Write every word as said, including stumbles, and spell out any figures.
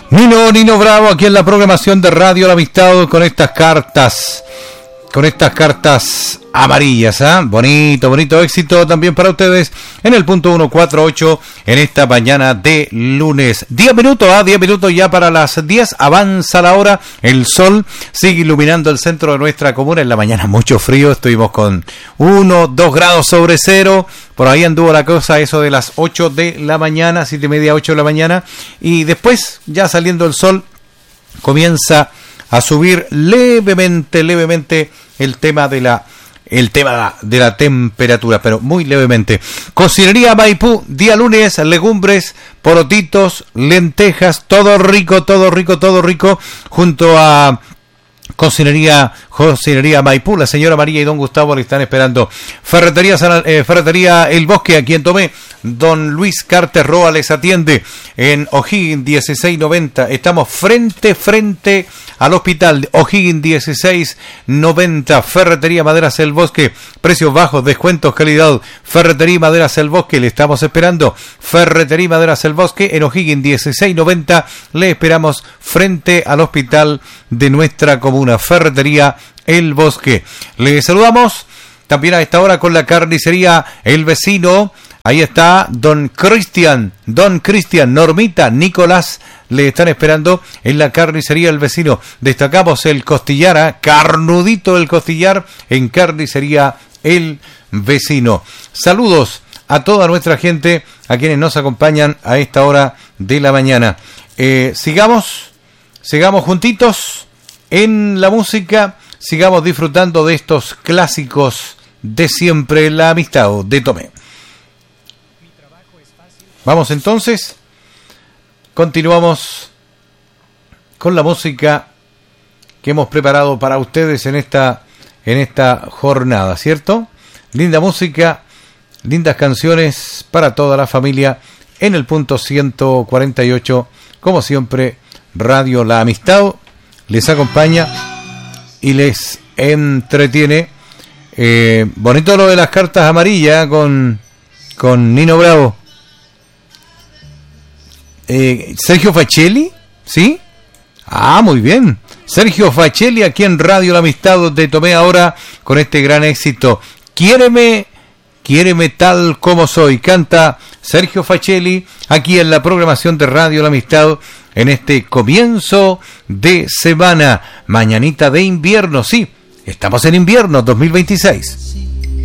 Nino, Nino Bravo, aquí en la programación de Radio La Amistad con estas cartas, con estas cartas amarillas, ¿ah? ¿eh? Bonito, bonito éxito también para ustedes en el punto ciento cuarenta y ocho en esta mañana de lunes. diez minutos, ¿ah? ¿eh? diez minutos ya para las diez, avanza la hora, el sol sigue iluminando el centro de nuestra comuna. En la mañana mucho frío, estuvimos con uno, dos grados sobre cero, por ahí anduvo la cosa, eso de las ocho de la mañana, siete y media, ocho de la mañana, y después ya saliendo el sol comienza a subir levemente, levemente el tema de la el tema de la temperatura, pero muy levemente. Cocinería Maipú, día lunes, legumbres, porotitos, lentejas, todo rico, todo rico, todo rico, junto a Cocinería, Cocinería Maipú. La señora María y don Gustavo le están esperando. Ferretería, eh, Ferretería El Bosque, aquí en Tomé. Don Luis Carter Roa les atiende en O'Higgins dieciséis noventa. Estamos frente, frente al hospital. O'Higgins dieciséis noventa. Ferretería Maderas El Bosque. Precios bajos, descuentos, calidad. Ferretería Maderas El Bosque, le estamos esperando. Ferretería Maderas El Bosque en O'Higgins dieciséis noventa. Le esperamos frente al hospital de nuestra comuna. Ferretería El Bosque. Le saludamos también a esta hora con la carnicería El Vecino. Ahí está don Cristian, don Cristian, Normita, Nicolás, le están esperando en la carnicería El Vecino. Destacamos el costillar, ¿eh? Carnudito el costillar en carnicería El Vecino. Saludos a toda nuestra gente, a quienes nos acompañan a esta hora de la mañana. Eh, sigamos, sigamos juntitos en la música, sigamos disfrutando de estos clásicos de siempre, La Amistad de Tomé. Vamos entonces, continuamos con la música que hemos preparado para ustedes en esta, en esta jornada, ¿cierto? Linda música, lindas canciones para toda la familia en el punto ciento cuarenta y ocho, como siempre, Radio La Amistad les acompaña y les entretiene. Eh, bonito lo de las cartas amarillas con, con Nino Bravo. Eh, Sergio Facelli, ¿sí? Ah, muy bien. Sergio Facelli aquí en Radio La Amistad, donde tomé ahora con este gran éxito. Quiéreme, quiéreme tal como soy. Canta Sergio Facelli aquí en la programación de Radio La Amistad en este comienzo de semana. Mañanita de invierno, sí. Estamos en invierno dos mil veintiséis.